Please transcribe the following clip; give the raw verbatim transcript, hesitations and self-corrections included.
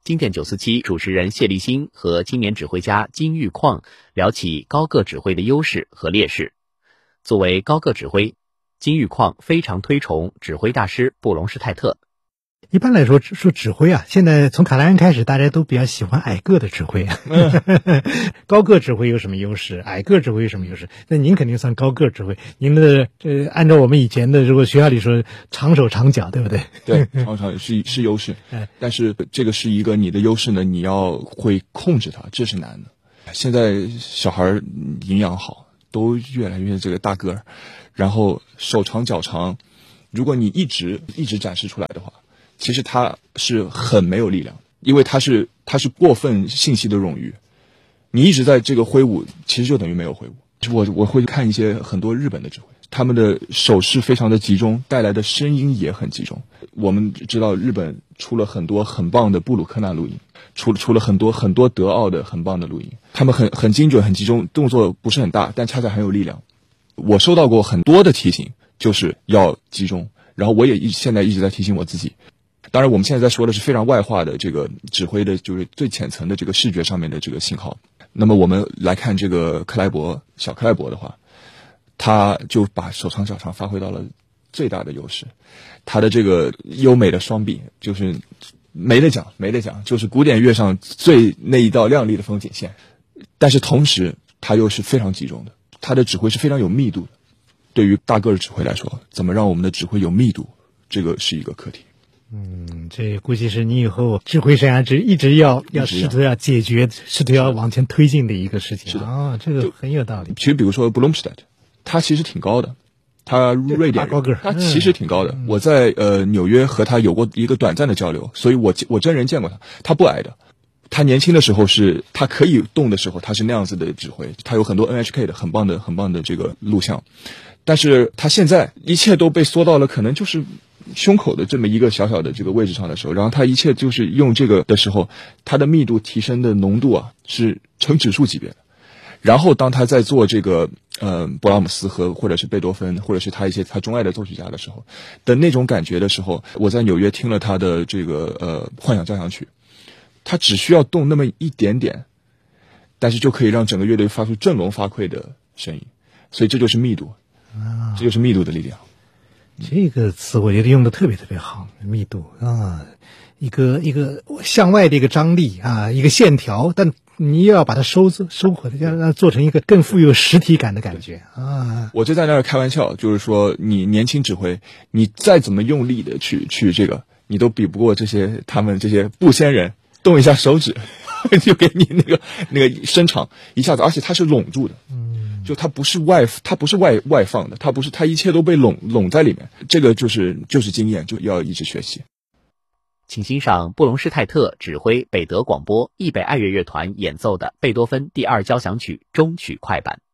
经典九四七主持人谢立新和青年指挥家金玉矿聊起高个指挥的优势和劣势。作为高个指挥，金玉矿非常推崇指挥大师布隆施泰特。 一般来说说指挥啊，现在从卡莱恩开始，大家都比较喜欢矮个的指挥。高个指挥有什么优势？矮个指挥有什么优势？那您肯定算高个指挥。您的呃，按照我们以前的如果学校里说，长手长脚，对不对？ 对，长手是是优势，但是这个是一个你的优势呢，你要会控制它，这是难的。现在小孩营养好，都越来越这个大个儿，然后手长脚长，如果你一直一直展示出来的话。其实他是很没有力量，因为他是他是过分信息的冗余，你一直在这个挥舞，其实就等于没有挥舞。我我会看一些很多日本的指挥，他们的手势非常的集中，带来的声音也很集中。我们知道日本出了很多很棒的布鲁克纳录音，出出了很多很多德奥的很棒的录音，他们很很精准很集中，动作不是很大，但恰恰很有力量。我收到过很多的提醒，就是要集中，然后我也一现在一直在提醒我自己。当然我们现在在说的是非常外化的这个指挥的就是最浅层的这个视觉上面的这个信号。那么我们来看这个克莱伯小克莱伯的话，他就把手长脚长发挥到了最大的优势，他的这个优美的双臂就是没得讲没得讲，就是古典乐上最那一道亮丽的风景线，但是同时他又是非常集中的，他的指挥是非常有密度的。对于大个的指挥来说，怎么让我们的指挥有密度，这个是一个课题。 嗯，这估计是你以后指挥生涯一直要要试图要解决，试图要往前推进的一个事情。 是的啊，这个很有道理。 其实比如说布隆施泰特，他其实挺高的，他瑞典人，他其实挺高的。嗯、我在呃纽约和他有过一个短暂的交流，所以我我真人见过他，他不矮的。他年轻的时候是他可以动的时候，他是那样子的指挥，他有很多 N H K 的很棒的很棒的这个录像，但是他现在一切都被缩到了可能就是胸口的这么一个小小的这个位置上的时候，然后他一切就是用这个的时候，他的密度提升的浓度啊是成指数级别的。然后当他在做这个呃勃拉姆斯和或者是贝多芬或者是他一些他钟爱的作曲家的时候的那种感觉的时候，我在纽约听了他的这个呃幻想交响曲，他只需要动那么一点点，但是就可以让整个乐队发出振聋发聩的声音，所以这就是密度，这就是密度的力量。 这个词我觉得用的特别特别好，密度啊，一个一个向外的一个张力啊，一个线条，但你又要把它收收回来，要让它做成一个更富有实体感的感觉啊。 我就在那儿开玩笑，就是说你年轻指挥，你再怎么用力的去去这个，你都比不过这些他们这些布仙人，动一下手指就给你那个那个伸长一下子，而且它是拢住的。嗯。就它不是外，它不是外外放的，它不是，它一切都被拢拢在里面。这个就是就是经验，就要一直学习。 请欣赏布隆施泰特指挥北德广播易北爱乐乐团演奏的贝多芬第二交响曲终曲快板。